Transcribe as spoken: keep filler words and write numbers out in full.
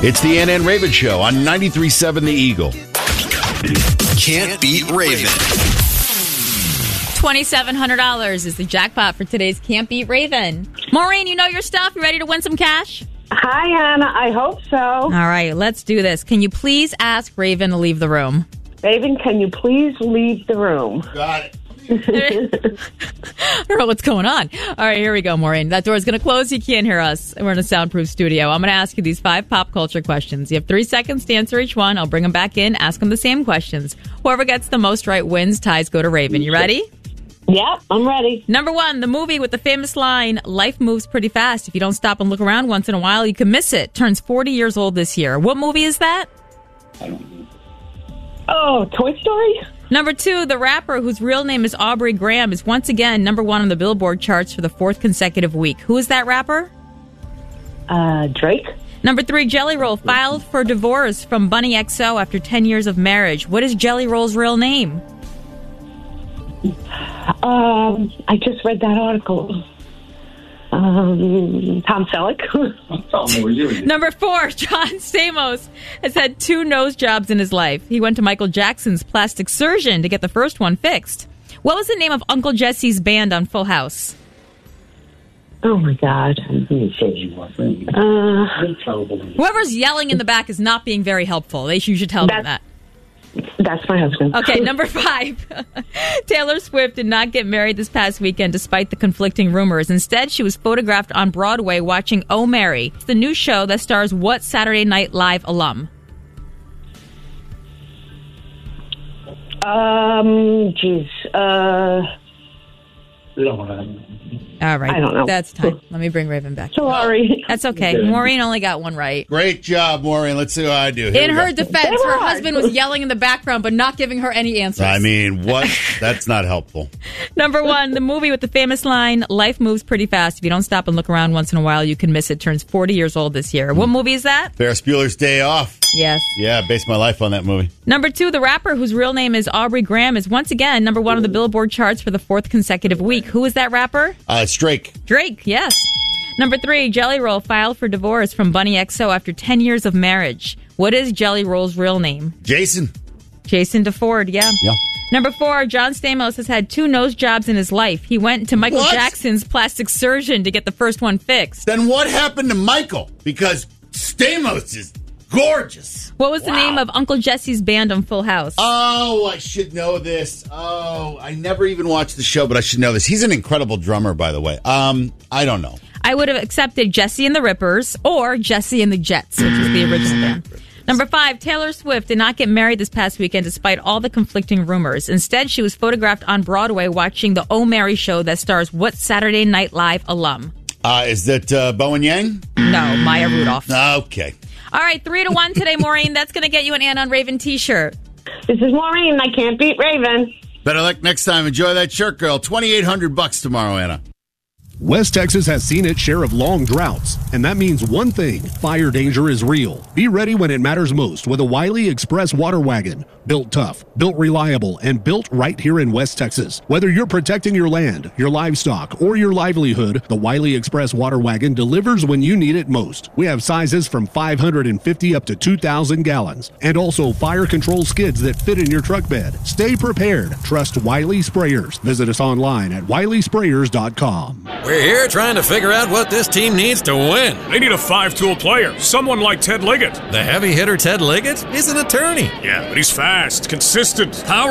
It's the Ann and Raven Show on ninety-three point seven The Eagle. Can't beat Raven. twenty-seven hundred dollars is the jackpot for today's Can't Beat Raven. Maureen, you know your stuff? You ready to win some cash? Hi, Anna. I hope so. All right, let's do this. Can you please ask Raven to leave the room? Raven, can you please leave the room? Got it. I don't know what's going on. All right, here we go, Maureen. That door's going to close. You can't hear us. We're in a soundproof studio. I'm going to ask you these five pop culture questions. You have three seconds to answer each one. I'll bring them back in, ask them the same questions. Whoever gets the most right wins. Ties go to Raven. You ready? Yep, I'm ready. Number one, the movie with the famous line, "Life moves pretty fast. If you don't stop and look around once in a while, you can miss it," turns forty years old this year. What movie is that? Oh, Toy Story? Number two, the rapper whose real name is Aubrey Graham is once again number one on the Billboard charts for the fourth consecutive week. Who is that rapper? Uh, Drake? Number three, Jelly Roll filed for divorce from Bunny X O after ten years of marriage. What is Jelly Roll's real name? Um, I just read that article. Um, Tom Selleck. Number four, John Stamos has had two nose jobs in his life. He went to Michael Jackson's plastic surgeon to get the first one fixed. What was the name of Uncle Jesse's band on Full House? Oh, my God. Uh, Whoever's yelling in the back is not being very helpful. They You should tell them that. That's my husband. Okay, number five. Taylor Swift did not get married this past weekend despite the conflicting rumors. Instead, she was photographed on Broadway watching Oh, Mary, the new show that stars what Saturday Night Live alum? Um, geez. Uh, All right. I don't know. That's time. Let me bring Raven back. Sorry. That's okay. Maureen only got one right. Great job, Maureen. Let's see what I do. Here In we her go. defense, her husband was yelling in the background but not giving her any answers. I mean, what? That's not helpful. Number one, the movie with the famous line, "Life moves pretty fast. If you don't stop and look around once in a while, you can miss it," turns forty years old this year. What movie is that? Ferris Bueller's Day Off. Yes. Yeah, based my life on that movie. Number two, the rapper whose real name is Aubrey Graham is once again number one on the Billboard charts for the fourth consecutive week. Who is that rapper? Uh, it's Drake. Drake, yes. Number three, Jelly Roll filed for divorce from Bunny X O after ten years of marriage. What is Jelly Roll's real name? Jason. Jason DeFord, yeah. Yeah. Number four, John Stamos has had two nose jobs in his life. He went to Michael What? Jackson's plastic surgeon to get the first one fixed. Then what happened to Michael? Because Stamos is gorgeous. What was the Wow. name of Uncle Jesse's band on Full House? Oh, I should know this. Oh, I never even watched the show, but I should know this. He's an incredible drummer, by the way. Um, I don't know. I would have accepted Jesse and the Rippers or Jesse and the Jets, which was the original band. Number five, Taylor Swift did not get married this past weekend despite all the conflicting rumors. Instead, she was photographed on Broadway watching the Oh, Mary show that stars what Saturday Night Live alum? Uh, is that uh, Bowen Yang? No, Maya Rudolph. Okay. All right, three to one today, Maureen. That's going to get you an Ann on Raven t-shirt. This is Maureen. I can't beat Raven. Better luck next time. Enjoy that shirt, girl. twenty-eight hundred bucks tomorrow, Anna. West Texas has seen its share of long droughts, and that means one thing: fire danger is real. Be ready when it matters most with a Wiley Express water wagon. Built tough, built reliable, and built right here in West Texas. Whether you're protecting your land, your livestock, or your livelihood, the Wiley Express water wagon delivers when you need it most. We have sizes from five hundred fifty up to two thousand gallons, and also fire control skids that fit in your truck bed. Stay prepared. Trust Wiley Sprayers. Visit us online at wiley sprayers dot com. We're here trying to figure out what this team needs to win. They need a five-tool player, someone like Ted Liggett. The heavy hitter Ted Liggett is an attorney. Yeah, but he's fast, consistent, powerful.